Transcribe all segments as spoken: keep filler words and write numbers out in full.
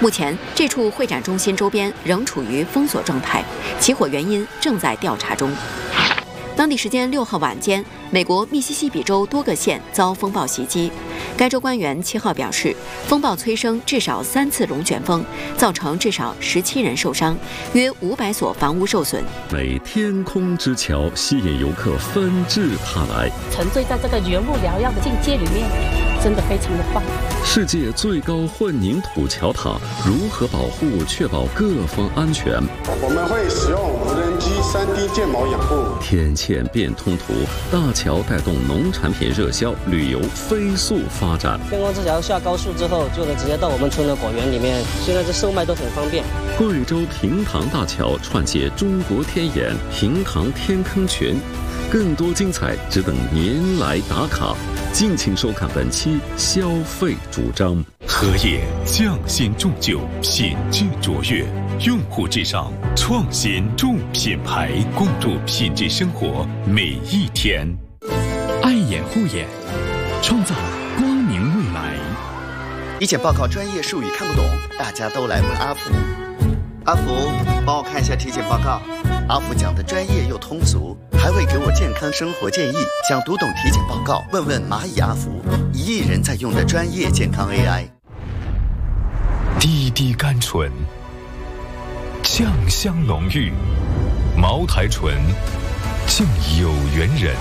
目前，这处会展中心周边仍处于封锁状态，起火原因正在调查中。当地时间六号晚间，美国密西西比州多个县遭风暴袭击。该州官员七号表示，风暴催生至少三次龙卷风，造成至少十七人受伤，约五百所房屋受损。 美天空之桥吸引游客纷至沓来， 沉醉在这个原物缭绕的境界里面，真的非常的棒。 世界最高混凝土桥塔如何保护，确保各方安全？ 我们会使用无人机 三 D 建模养护。 天堑变通途，大桥带动农产品热销，旅游飞速发展。 天空之桥下高速之后，就能直接到我们村的果园里面，现在这售卖都很方便。 贵州平塘大桥串接中国天眼、平塘天坑群，更多精彩只等您来打卡。敬请收看本期消费主张。 荷叶匠心铸就，品质卓越，用户至上，创新助品牌，共筑品质生活每一天。 爱眼护眼，创造光明未来。 体检报告专业术语看不懂，大家都来问阿福。阿福，帮我看一下体检报告。阿福讲的专业又通俗，还会给我健康生活建议。想读懂体检报告，问问蚂蚁阿福，一亿人在用的专业健康 A I。 滴滴甘醇，酱香浓郁，茅台醇，敬有缘人。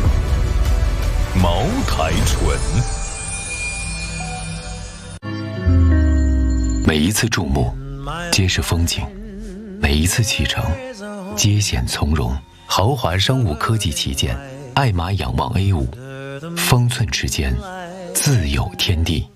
茅台醇。 每一次注目，皆是风景；每一次启程，皆显从容。豪华商务科技旗舰，爱玛仰望 A 五，方寸之间，自有天地。